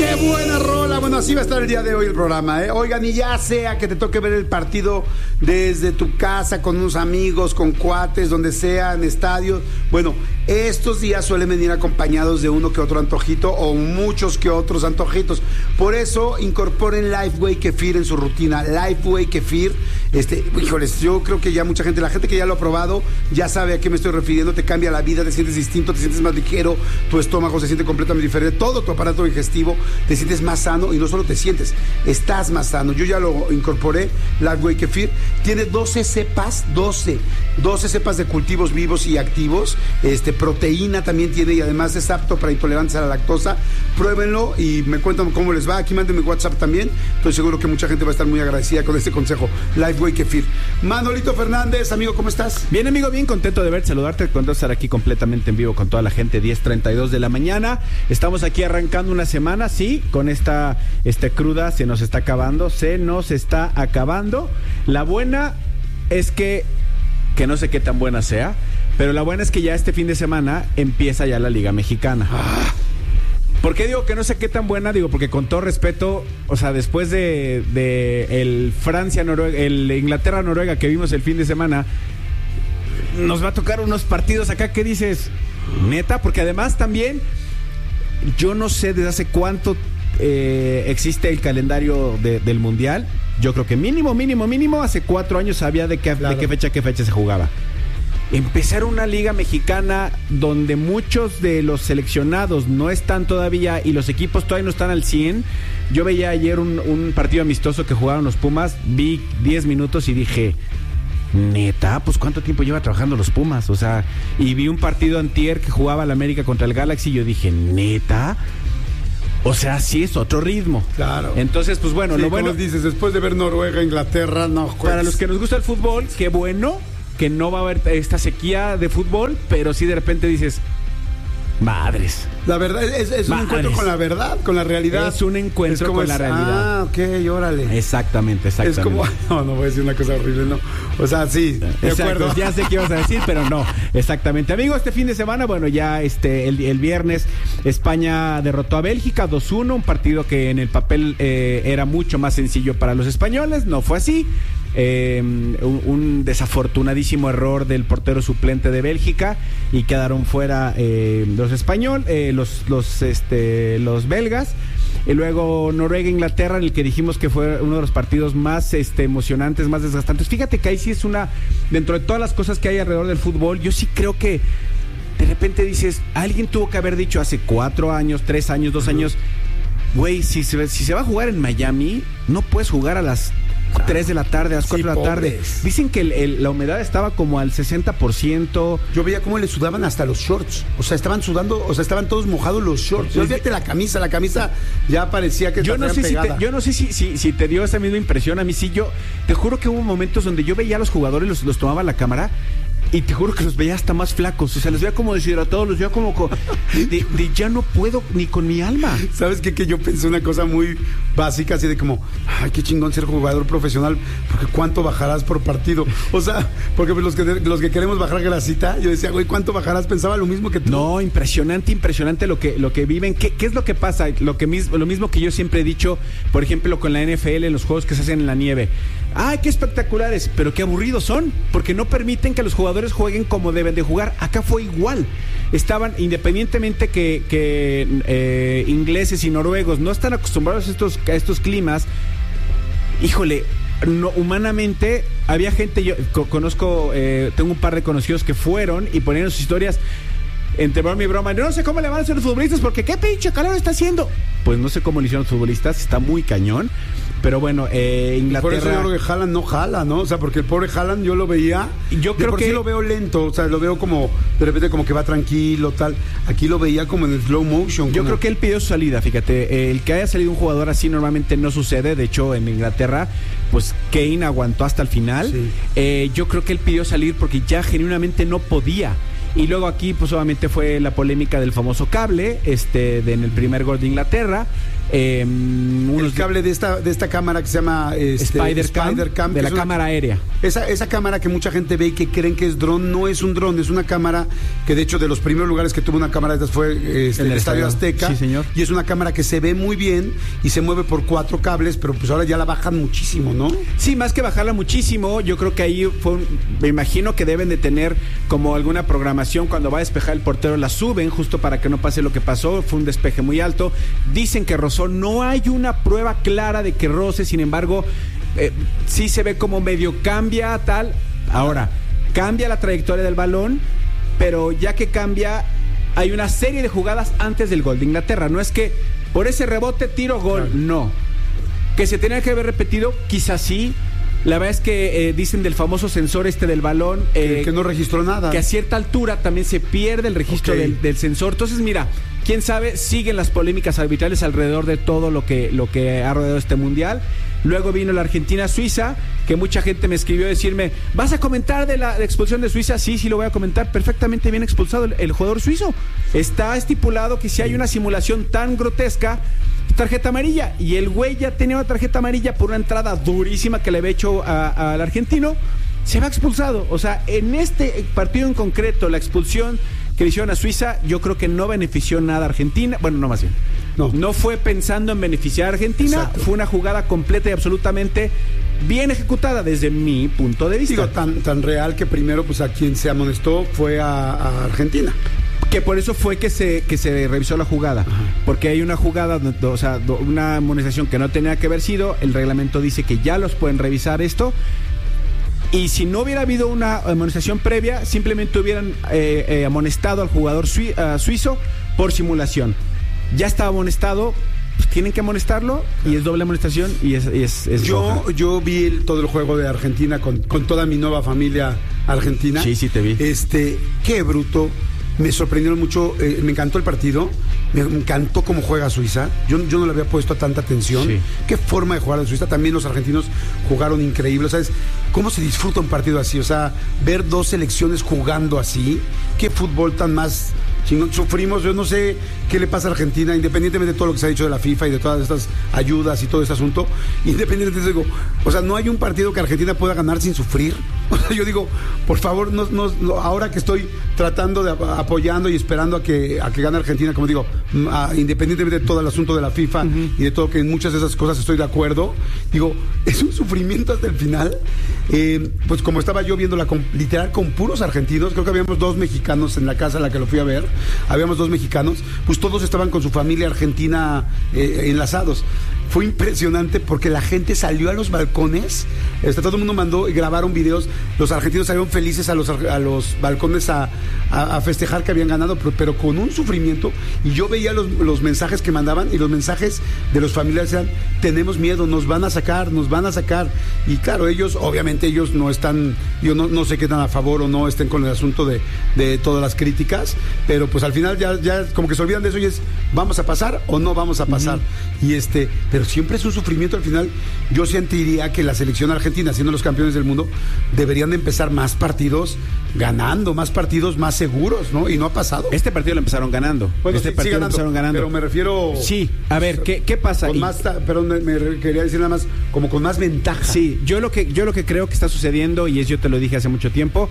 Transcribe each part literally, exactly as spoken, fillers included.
¡Qué buena rola! Bueno, así va a estar el día de hoy el programa, ¿eh? Oigan, y ya sea que te toque ver el partido desde tu casa, con unos amigos, con cuates, donde sea, en estadios. Bueno, estos días suelen venir acompañados de uno que otro antojito o muchos que otros antojitos. Por eso, incorporen Lifeway Kefir en su rutina. Lifeway Kefir, este, híjoles, yo creo que ya mucha gente, la gente que ya lo ha probado, ya sabe a qué me estoy refiriendo. Te cambia la vida, te sientes distinto, te sientes más ligero, tu estómago se siente completamente diferente, todo tu aparato digestivo, te sientes más sano, y no solo te sientes, estás más sano. Yo ya lo incorporé, Lifeway Kefir. Tiene doce cepas, doce, doce cepas de cultivos vivos y activos. Este, proteína también tiene, y además es apto para intolerantes a la lactosa. Pruébenlo y me cuentan cómo les va. Aquí mándenme WhatsApp también. Estoy seguro que mucha gente va a estar muy agradecida con este consejo. Lifeway Kefir. Manolito Fernández, amigo, ¿cómo estás? Bien, amigo, bien contento de verte, saludarte, contento de estar aquí completamente en vivo con toda la gente. Diez treinta y dos de la mañana. Estamos aquí arrancando una semana, sí, con esta este, cruda. Se nos está acabando, se nos está acabando. La buena es que, que no sé qué tan buena sea, pero la buena es que ya este fin de semana empieza ya la Liga Mexicana. Ah. ¿Por qué digo que no sé qué tan buena? Digo, porque con todo respeto, o sea, después de, de el Francia-Noruega, el Inglaterra-Noruega que vimos el fin de semana, nos va a tocar unos partidos acá que dices, neta, porque además también, yo no sé desde hace cuánto eh, existe el calendario de, del Mundial. Yo creo que mínimo, mínimo, mínimo, hace cuatro años sabía de qué, claro. de qué fecha, qué fecha se jugaba. Empezar una liga mexicana donde muchos de los seleccionados no están todavía y los equipos todavía no están al cien. Yo veía ayer un, un partido amistoso que jugaron los Pumas, vi diez minutos y dije, neta, pues ¿cuánto tiempo lleva trabajando los Pumas? O sea, y vi un partido antier que jugaba el América contra el Galaxy y yo dije, neta. O sea, sí es otro ritmo. Claro. Entonces, pues bueno, sí, lo bueno. Como dices, después de ver Noruega, Inglaterra, no juegues. Para los que nos gusta el fútbol, qué bueno que no va a haber esta sequía de fútbol, pero sí de repente dices, madres. La verdad es, es un madres. encuentro con la verdad, con la realidad. Es un encuentro es con es, la realidad. Ah, ok, órale. Exactamente, exactamente. Es como, no, no voy a decir una cosa horrible, no. O sea, sí, de Exacto, acuerdo. Ya sé qué ibas a decir, pero no. Exactamente. Amigo, este fin de semana, bueno, ya este el, el viernes España derrotó a Bélgica dos uno, un partido que en el papel eh, era mucho más sencillo para los españoles, no fue así. Eh, un, un desafortunadísimo error del portero suplente de Bélgica y quedaron fuera eh, los españoles, eh, los los este los belgas. Y luego Noruega, Inglaterra, en el que dijimos que fue uno de los partidos más este, emocionantes, más desgastantes. Fíjate que ahí sí es una, dentro de todas las cosas que hay alrededor del fútbol, yo sí creo que de repente dices, alguien tuvo que haber dicho hace cuatro años, tres años, dos años, güey, si se, si se va a jugar en Miami, no puedes jugar a las tres de la tarde, a las cuatro sí, de la tarde. Pobres. Dicen que el, el, la humedad estaba como al sesenta por ciento. Yo veía cómo le sudaban hasta los shorts. O sea, estaban sudando, o sea, estaban todos mojados los shorts. Yo fíjate la camisa, la camisa ya parecía que yo no sé pegada. si te, Yo no sé si, si, si te dio esa misma impresión. A mí sí, yo te juro que hubo momentos donde yo veía a los jugadores, los, los tomaba la cámara y te juro que los veía hasta más flacos. O sea, los veía como deshidratados, los veía como... como de, de ya no puedo ni con mi alma. ¿Sabes qué? Que yo pensé una cosa muy básica, así de como, ay, qué chingón ser jugador profesional, porque ¿cuánto bajarás por partido? O sea, porque los que, los que queremos bajar grasita, yo decía, güey, ¿cuánto bajarás? Pensaba lo mismo que tú. No, impresionante, impresionante lo que, lo que viven. ¿Qué, ¿Qué es lo que pasa? Lo, que mis, lo mismo que yo siempre he dicho, por ejemplo, con la N F L, los juegos que se hacen en la nieve. ¡Ay, qué espectaculares! Pero qué aburridos son, porque no permiten que los jugadores jueguen como deben de jugar. Acá fue igual. Estaban, independientemente que, que eh, ingleses y noruegos no están acostumbrados a estos, a estos climas, híjole, no, humanamente había gente, yo co- conozco, eh, tengo un par de conocidos que fueron y ponían sus historias entre broma y broma. No sé cómo le van a hacer los futbolistas porque qué pinche calor está haciendo. Pues no sé cómo le hicieron los futbolistas, está muy cañón. Pero bueno, eh, Inglaterra... Por eso yo creo que Haaland no jala, ¿no? O sea, porque el pobre Haaland yo lo veía... Yo creo por que... sí lo veo lento, o sea, lo veo como... De repente como que va tranquilo, tal. Aquí lo veía como en el slow motion. Yo como... creo que él pidió su salida, fíjate. El que haya salido un jugador así normalmente no sucede. De hecho, en Inglaterra, pues Kane aguantó hasta el final. Sí. Eh, yo creo que él pidió salir porque ya genuinamente no podía. Y luego aquí, pues obviamente fue la polémica del famoso cable, este, de, en el primer gol de Inglaterra. Eh, el cable de esta de esta cámara que se llama este, Spider-Cam, Spider-Cam, de la una, cámara aérea. Esa, esa cámara que mucha gente ve y que creen que es dron, no es un dron, es una cámara que de hecho de los primeros lugares que tuvo una cámara de estas fue este, el, el Estadio Azteca. Sí, señor. Y es una cámara que se ve muy bien y se mueve por cuatro cables, pero pues ahora ya la bajan muchísimo, ¿no? Sí, más que bajarla muchísimo, yo creo que ahí fue un, me imagino que deben de tener como alguna programación cuando va a despejar el portero, la suben justo para que no pase lo que pasó, fue un despeje muy alto. Dicen que rozó, no hay una prueba clara de que roce, sin embargo, eh, sí se ve como medio cambia tal. Ahora, cambia la trayectoria del balón, pero ya que cambia, hay una serie de jugadas antes del gol de Inglaterra. No es que por ese rebote tiro gol, claro. No. Que se tenía que haber repetido, quizás sí. La verdad es que eh, dicen del famoso sensor este del balón eh, que, que no registró nada, que a cierta altura también se pierde el registro okay. del, del sensor. Entonces mira, quién sabe, siguen las polémicas arbitrales alrededor de todo lo que, lo que ha rodeado este mundial. Luego vino la Argentina-Suiza, que mucha gente me escribió a decirme, ¿vas a comentar de la de expulsión de Suiza? Sí, sí lo voy a comentar. Perfectamente bien expulsado el, el jugador suizo. Está estipulado que si hay una simulación tan grotesca, tarjeta amarilla, y el güey ya tenía una tarjeta amarilla por una entrada durísima que le había hecho al argentino, se va expulsado. O sea, en este partido en concreto, la expulsión que le hicieron a Suiza, yo creo que no benefició nada a Argentina. Bueno, no, más bien no, no fue pensando en beneficiar a Argentina. Exacto. Fue una jugada completa y absolutamente bien ejecutada desde mi punto de vista. Digo, tan, tan real que primero pues a quien se amonestó fue a, a Argentina. Que por eso fue que se que se revisó la jugada. Ajá. Porque hay una jugada, o sea, una amonestación que no tenía que haber sido. El reglamento dice que ya los pueden revisar esto. Y si no hubiera habido una amonestación previa, simplemente hubieran eh, eh, amonestado al jugador sui, uh, suizo por simulación. Ya estaba amonestado, pues tienen que amonestarlo, y es doble amonestación y es, y es, es yo roja. Yo vi el, todo el juego de Argentina con, con toda mi nueva familia argentina. Sí, sí te vi. Este, qué bruto. Me sorprendieron mucho, eh, me encantó el partido, me encantó cómo juega Suiza. Yo, yo no le había puesto tanta atención. Sí. Qué forma de jugar a Suiza. También los argentinos jugaron increíble. ¿Sabes cómo se disfruta un partido así? O sea, ver dos selecciones jugando así. Qué fútbol tan más chingón. Sufrimos, yo no sé qué le pasa a Argentina, independientemente de todo lo que se ha dicho de la FIFA y de todas estas ayudas y todo este asunto. Independientemente de eso, digo, o sea, no hay un partido que Argentina pueda ganar sin sufrir. O sea, yo digo, por favor, no, no, ahora que estoy tratando de apoyando y esperando a que, a que gane Argentina, como digo, a, independientemente de todo el asunto de la FIFA uh-huh. y de todo, que en muchas de esas cosas estoy de acuerdo, digo, es un sufrimiento hasta el final. Eh, pues como estaba yo viéndola con, literal con puros argentinos, creo que habíamos dos mexicanos en la casa en la que lo fui a ver, habíamos dos mexicanos, pues todos estaban con su familia argentina eh, enlazados. Fue impresionante porque la gente salió a los balcones, este, todo el mundo mandó, grabaron videos, los argentinos salieron felices a los, a los balcones a, a, a festejar que habían ganado, pero, pero con un sufrimiento, y yo veía los, los mensajes que mandaban, y los mensajes de los familiares eran, tenemos miedo, nos van a sacar, nos van a sacar, y claro, ellos, obviamente ellos no están, yo no, no sé qué tan a favor o no estén con el asunto de, de todas las críticas, pero pues al final ya, ya como que se olvidan de eso y es, ¿vamos a pasar o no vamos a pasar? Uh-huh. Y este, pero siempre es un sufrimiento al final. Yo sentiría que la selección argentina, siendo los campeones del mundo, deberían de empezar más partidos ganando, más partidos más seguros, ¿no? Y no ha pasado. Este partido lo empezaron ganando. Bueno, este sí, partido sí ganando, lo empezaron ganando. Pero me refiero... Sí, a ver, ¿qué, qué pasa? Con y... más, perdón, me, me quería decir nada más, como con más ventaja. Sí, yo lo que, yo lo que creo que está sucediendo, y es, yo te lo dije hace mucho tiempo,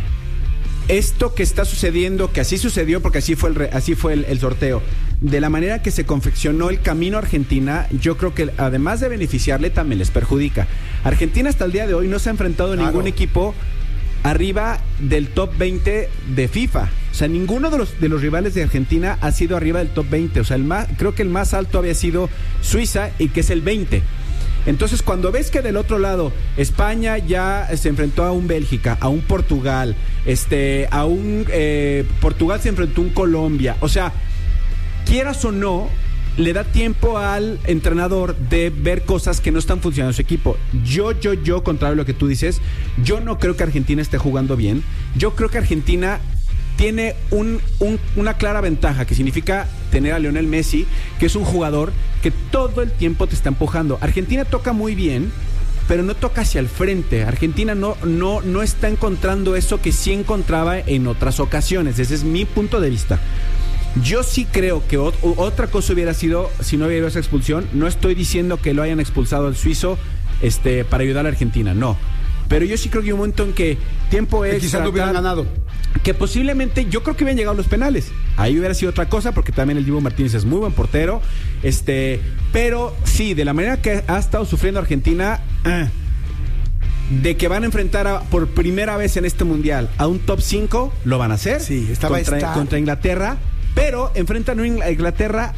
esto que está sucediendo, que así sucedió porque así fue el, re, así fue el, el sorteo, de la manera que se confeccionó el camino a Argentina, yo creo que además de beneficiarle, también les perjudica. Argentina hasta el día de hoy no se ha enfrentado a ningún claro. equipo arriba del top veinte de FIFA. O sea, ninguno de los, de los rivales de Argentina ha sido arriba del top veinte. O sea, el más, creo que el más alto había sido Suiza, y que es el veinte. Entonces, cuando ves que del otro lado España ya se enfrentó a un Bélgica, a un Portugal, este, a un eh, Portugal se enfrentó a un Colombia, o sea, quieras o no, le da tiempo al entrenador de ver cosas que no están funcionando en su equipo. Yo, yo, yo, contrario a lo que tú dices, yo no creo que Argentina esté jugando bien. Yo creo que Argentina tiene un, un, una clara ventaja, que significa tener a Lionel Messi, que es un jugador que todo el tiempo te está empujando. Argentina toca muy bien, pero no toca hacia el frente. Argentina no, no, no está encontrando eso que sí encontraba en otras ocasiones. Ese es mi punto de vista. Yo sí creo que ot- otra cosa hubiera sido si no hubiera habido esa expulsión. No estoy diciendo que lo hayan expulsado al suizo este, para ayudar a la Argentina, no. Pero yo sí creo que hay un momento en que tiempo extra... Quizás no hubieran tal, ganado. Que posiblemente, yo creo que hubieran llegado los penales. Ahí hubiera sido otra cosa, porque también el Dibu Martínez es muy buen portero. Este, pero sí, de la manera que ha estado sufriendo Argentina, eh, de que van a enfrentar a, por primera vez en este mundial a un top cinco, lo van a hacer. Sí, estaba contra, esta... contra Inglaterra, pero enfrentan a Inglaterra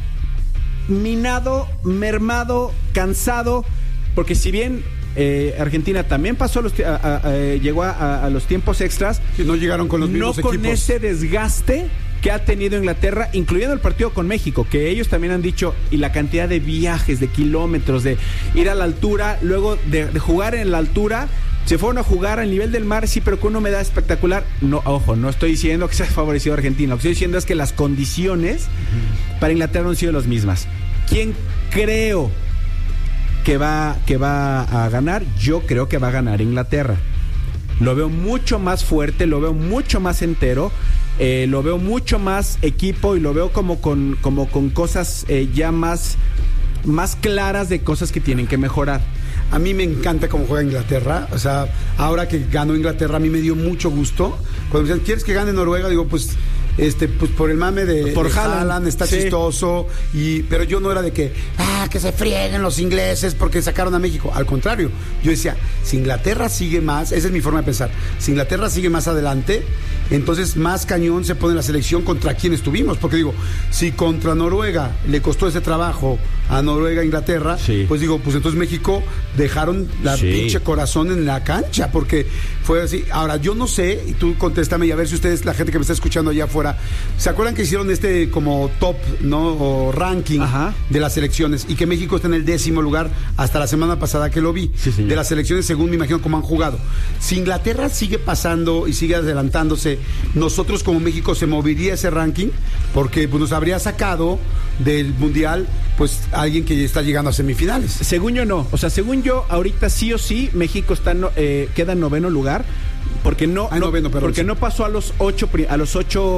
minado, mermado, cansado, porque si bien eh, Argentina también pasó los, a, a, a, llegó a, a los tiempos extras, que no llegaron con los mismos no con equipos. ese desgaste que ha tenido Inglaterra, incluyendo el partido con México, que ellos también han dicho, y la cantidad de viajes, de kilómetros, de ir a la altura, luego de, de jugar en la altura, se fueron a jugar al nivel del mar, sí, pero con una humedad espectacular. No, ojo, no estoy diciendo que sea favorecido a Argentina, lo que estoy diciendo es que las condiciones uh-huh. para Inglaterra no han sido las mismas. ¿Quién creo que va, que va a ganar? Yo creo que va a ganar Inglaterra. Lo veo mucho más fuerte, lo veo mucho más entero. Eh, lo veo mucho más equipo y lo veo como con, como con cosas eh, ya más, más claras de cosas que tienen que mejorar. A mí me encanta cómo juega Inglaterra. O sea, ahora que ganó Inglaterra, a mí me dio mucho gusto. Cuando me dicen, ¿quieres que gane Noruega? Digo, pues... Este, pues por el mame de, por de Haaland, Haaland, está sí. chistoso, y, pero yo no era de que, ah, que se frieguen los ingleses porque sacaron a México. Al contrario, yo decía, si Inglaterra sigue más, esa es mi forma de pensar, si Inglaterra sigue más adelante, entonces más cañón se pone la selección contra quien estuvimos, porque digo, si contra Noruega le costó ese trabajo a Noruega, Inglaterra, sí. pues digo, pues entonces México dejaron la sí. pinche corazón en la cancha, porque fue así. Ahora, yo no sé, y tú contéstame y a ver si ustedes, la gente que me está escuchando allá afuera, ¿se acuerdan que hicieron este como top, no, o ranking Ajá. de las selecciones y que México está en el décimo lugar hasta la semana pasada que lo vi? Sí, de las selecciones según me imagino cómo han jugado. Si Inglaterra sigue pasando y sigue adelantándose, nosotros como México se movería ese ranking porque pues, nos habría sacado del mundial pues alguien que está llegando a semifinales. Según yo no, o sea, según yo ahorita sí o sí México está no, eh, queda en noveno lugar porque no, Ay, no noveno, perdón, porque sí. no pasó a los ocho a los ocho